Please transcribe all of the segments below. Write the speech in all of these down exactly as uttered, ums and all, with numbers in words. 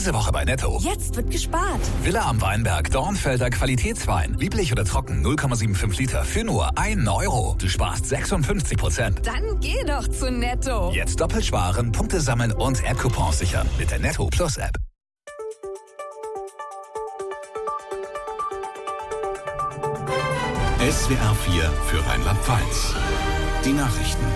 Diese Woche bei Netto. Jetzt wird gespart. Villa am Weinberg, Dornfelder Qualitätswein. Lieblich oder trocken, null Komma fünfundsiebzig Liter für nur einen Euro. Du sparst sechsundfünfzig Prozent. Dann geh doch zu Netto. Jetzt doppelt sparen, Punkte sammeln und App-Coupons sichern mit der Netto Plus App. S W R vier für Rheinland-Pfalz. Die Nachrichten.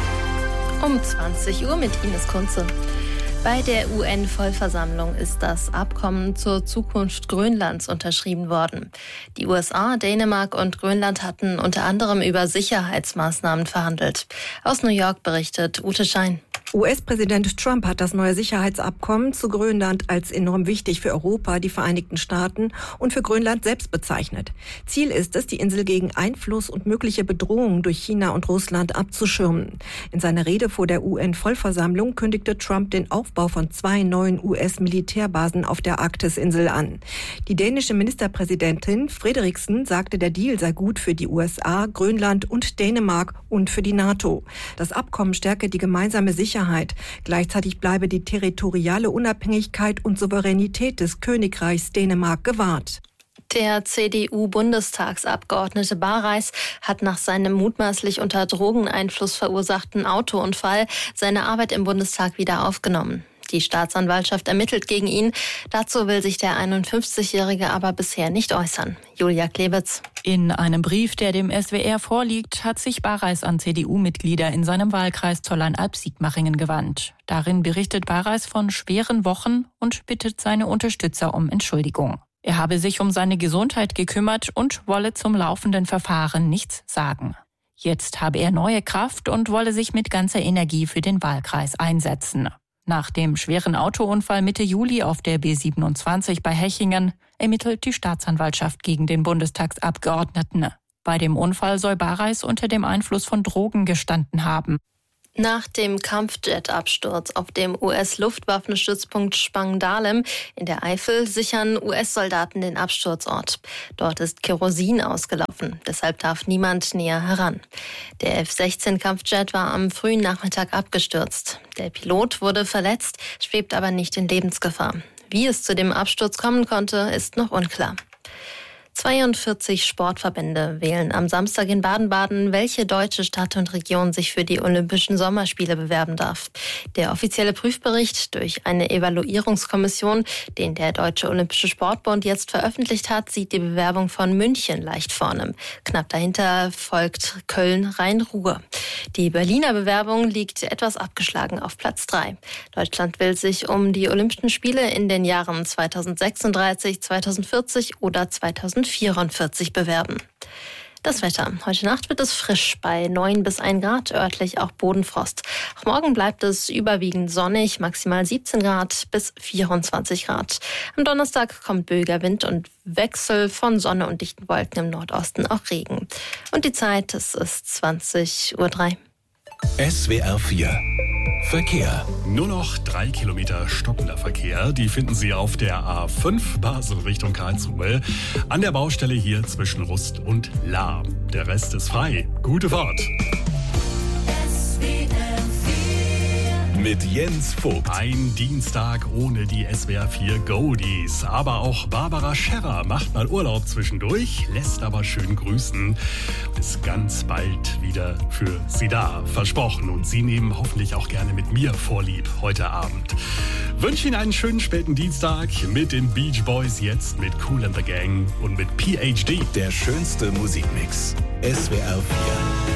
Um zwanzig Uhr mit Ines Kunze. Bei der U N-Vollversammlung ist das Abkommen zur Zukunft Grönlands unterschrieben worden. Die U S A, Dänemark und Grönland hatten unter anderem über Sicherheitsmaßnahmen verhandelt. Aus New York berichtet Ute Schein. U S-Präsident Trump hat das neue Sicherheitsabkommen zu Grönland als enorm wichtig für Europa, die Vereinigten Staaten und für Grönland selbst bezeichnet. Ziel ist es, die Insel gegen Einfluss und mögliche Bedrohungen durch China und Russland abzuschirmen. In seiner Rede vor der U N-Vollversammlung kündigte Trump den Aufbau von zwei neuen U S-Militärbasen auf der Arktisinsel an. Die dänische Ministerpräsidentin Frederiksen sagte, der Deal sei gut für die U S A, Grönland und Dänemark und für die NATO. Das Abkommen stärke die gemeinsame Sicherheit. Gleichzeitig bleibe die territoriale Unabhängigkeit und Souveränität des Königreichs Dänemark gewahrt. Der C D U-Bundestagsabgeordnete Bareis hat nach seinem mutmaßlich unter Drogeneinfluss verursachten Autounfall seine Arbeit im Bundestag wieder aufgenommen. Die Staatsanwaltschaft ermittelt gegen ihn. Dazu will sich der einundfünfzigjährige aber bisher nicht äußern. Julia Klebitz. In einem Brief, der dem S W R vorliegt, hat sich Bareis an C D U-Mitglieder in seinem Wahlkreis Zollernalb-Sigmaringen gewandt. Darin berichtet Bareis von schweren Wochen und bittet seine Unterstützer um Entschuldigung. Er habe sich um seine Gesundheit gekümmert und wolle zum laufenden Verfahren nichts sagen. Jetzt habe er neue Kraft und wolle sich mit ganzer Energie für den Wahlkreis einsetzen. Nach dem schweren Autounfall Mitte Juli auf der B siebenundzwanzig bei Hechingen ermittelt die Staatsanwaltschaft gegen den Bundestagsabgeordneten. Bei dem Unfall soll Bareis unter dem Einfluss von Drogen gestanden haben. Nach dem Kampfjet-Absturz auf dem U S-Luftwaffenstützpunkt Spangdahlem in der Eifel sichern U S-Soldaten den Absturzort. Dort ist Kerosin ausgelaufen, deshalb darf niemand näher heran. Der F sechzehn Kampfjet war am frühen Nachmittag abgestürzt. Der Pilot wurde verletzt, schwebt aber nicht in Lebensgefahr. Wie es zu dem Absturz kommen konnte, ist noch unklar. zweiundvierzig Sportverbände wählen am Samstag in Baden-Baden, welche deutsche Stadt und Region sich für die Olympischen Sommerspiele bewerben darf. Der offizielle Prüfbericht durch eine Evaluierungskommission, den der Deutsche Olympische Sportbund jetzt veröffentlicht hat, sieht die Bewerbung von München leicht vorne. Knapp dahinter folgt Köln-Rhein-Ruhr. Die Berliner Bewerbung liegt etwas abgeschlagen auf Platz drei. Deutschland will sich um die Olympischen Spiele in den Jahren zweitausendsechsunddreißig, zweitausendvierzig oder zweitausendvierundvierzig bewerben. Das Wetter. Heute Nacht wird es frisch bei neun bis ein Grad, örtlich auch Bodenfrost. Auch morgen bleibt es überwiegend sonnig, maximal siebzehn Grad bis vierundzwanzig Grad. Am Donnerstag kommt böiger Wind und Wechsel von Sonne und dichten Wolken im Nordosten auch Regen. Und die Zeit, es ist zwanzig Uhr drei. S W R vier Verkehr. Nur noch drei Kilometer stockender Verkehr. Die finden Sie auf der A fünf Basel Richtung Karlsruhe. An der Baustelle hier zwischen Rust und Lahr. Der Rest ist frei. Gute Fahrt. Mit Jens Vogt. Ein Dienstag ohne die S W R vier Goldies. Aber auch Barbara Scherrer macht mal Urlaub zwischendurch, lässt aber schön grüßen und ist ganz bald wieder für Sie da. Versprochen. Und Sie nehmen hoffentlich auch gerne mit mir Vorlieb heute Abend. Wünsche Ihnen einen schönen späten Dienstag mit den Beach Boys, jetzt mit Kool and the Gang und mit P H D. Der schönste Musikmix. S W R vier.